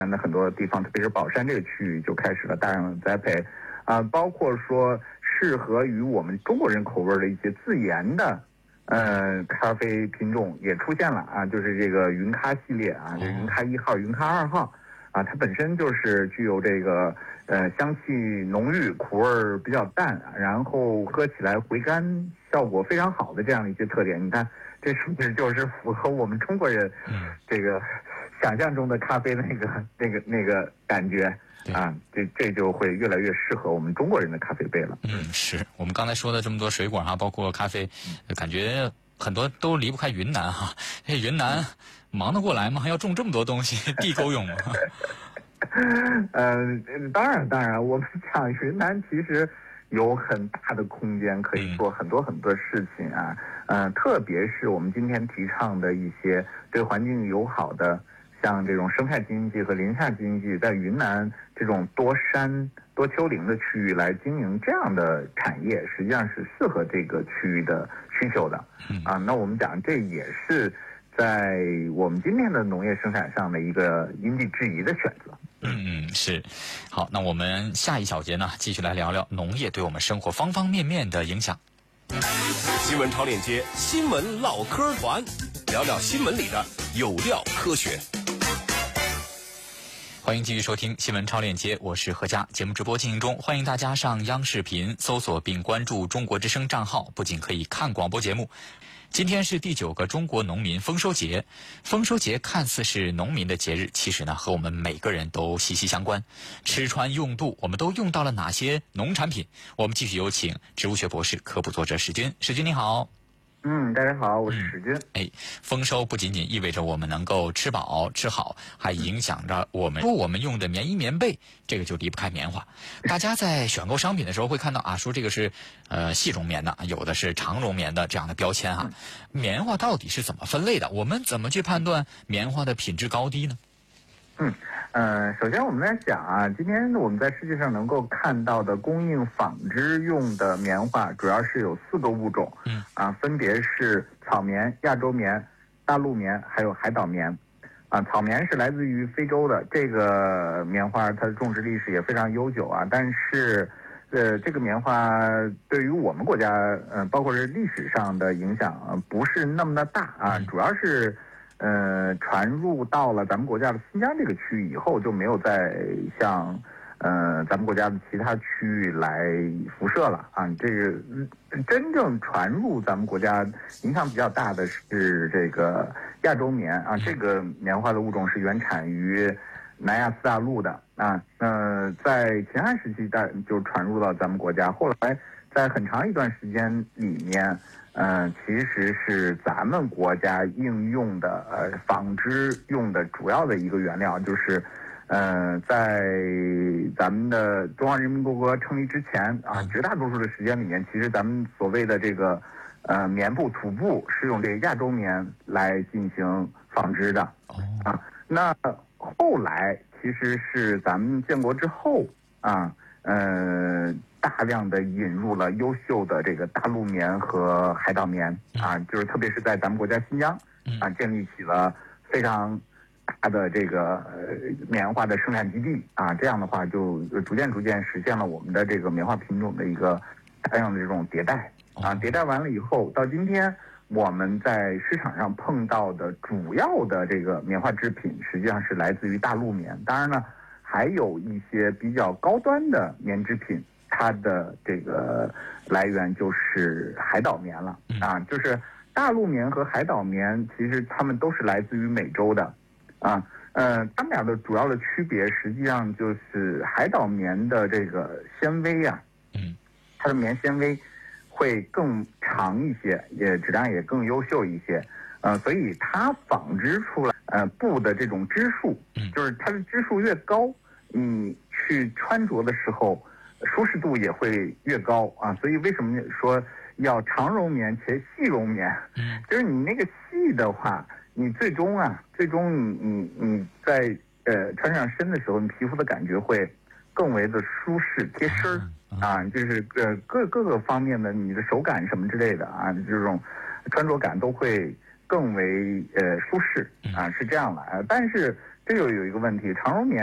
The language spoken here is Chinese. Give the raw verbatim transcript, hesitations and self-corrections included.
的很多地方，特别是宝山这个区域就开始了大量的栽培，啊、呃，包括说适合于我们中国人口味的一些自研的，呃，咖啡品种也出现了啊，就是这个云咖系列啊，就云咖一号、云咖二号，啊，它本身就是具有这个呃香气浓郁、苦味比较淡，然后喝起来回甘效果非常好的这样的一些特点。你看，这是不是就是符合我们中国人这个想象中的咖啡的那个那个那个感觉啊？这这就会越来越适合我们中国人的咖啡杯了。 嗯，是我们刚才说的这么多水果哈、啊，包括咖啡，感觉很多都离不开云南哈、啊。这云南忙得过来吗？还要种这么多东西，地够用吗？ 呃，当然当然，我们讲云南其实有很大的空间可以做很多很多事情啊。嗯、呃，特别是我们今天提倡的一些对环境友好的，像这种生态经济和林下经济，在云南这种多山多丘陵的区域来经营这样的产业，实际上是适合这个区域的需求的。啊，那我们讲这也是在我们今天的农业生产上的一个因地制宜的选择。 嗯嗯，是。好，那我们下一小节呢，继续来聊聊农业对我们生活方方面面的影响。 新闻超链接，新闻唠嗑团，聊聊新闻里的有料科学。 欢迎继续收听新闻超链接，我是何佳。节目直播进行中，欢迎大家上央视频搜索并关注中国之声账号，不仅可以看广播节目。今天是第九个中国农民丰收节，丰收节看似是农民的节日，其实呢和我们每个人都息息相关。吃穿用度，我们都用到了哪些农产品？我们继续有请植物学博士、科普作者史军。史军你好。 嗯，大家好，我是史军。 哎，丰收不仅仅意味着我们能够吃饱吃好，还影响着我们说我们用的棉衣棉被，这个就离不开棉花。大家在选购商品的时候会看到啊，说这个是呃细绒棉的，有的是长绒棉的这样的标签啊。棉花到底是怎么分类的？我们怎么去判断棉花的品质高低呢？ 嗯，呃，首先我们来讲啊，今天我们在世界上能够看到的供应纺织用的棉花，主要是有四个物种，嗯，啊，分别是草棉、亚洲棉、大陆棉，还有海岛棉。啊，草棉是来自于非洲的，这个棉花它的种植历史也非常悠久啊，但是，呃，这个棉花对于我们国家，呃，包括是历史上的影响，呃、不是那么的大啊，主要是。呃，传入到了咱们国家的新疆这个区域以后，就没有再向呃咱们国家的其他区域来辐射了啊。这个真正传入咱们国家影响比较大的是这个亚洲棉啊，这个棉花的物种是原产于南亚次大陆的啊。呃，在秦汉时期带就传入到咱们国家，后来在很长一段时间里面。嗯、呃，其实是咱们国家应用的呃纺织用的主要的一个原料，就是呃在咱们的中华人民共和国成立之前啊，绝大多数的时间里面，其实咱们所谓的这个呃棉布、土布是用这个亚洲棉来进行纺织的啊。那后来其实是咱们建国之后啊，呃。大量的引入了优秀的这个大陆棉和海岛棉啊，就是特别是在咱们国家新疆啊，建立起了非常大的这个呃棉花的生产基地啊，这样的话就逐渐逐渐实现了我们的这个棉花品种的一个大量的这种迭代啊，迭代完了以后，到今天我们在市场上碰到的主要的这个棉花制品，实际上是来自于大陆棉，当然呢，还有一些比较高端的棉制品。它的这个来源就是海岛棉了啊，就是大陆棉和海岛棉，其实它们都是来自于美洲的，啊，呃，它们俩的主要的区别，实际上就是海岛棉的这个纤维啊，嗯，它的棉纤维会更长一些，也质量也更优秀一些，呃，所以它纺织出来呃布的这种支数，就是它的支数越高，你去穿着的时候。舒适度也会越高啊，所以为什么说要长绒棉且细绒棉？嗯，就是你那个细的话，你最终啊，最终你你你在呃穿上身的时候，你皮肤的感觉会更为的舒适贴身啊，就是呃各各个方面的你的手感什么之类的啊，这种穿着感都会更为呃舒适啊，是这样的啊，但是。 这又有一个问题，长绒棉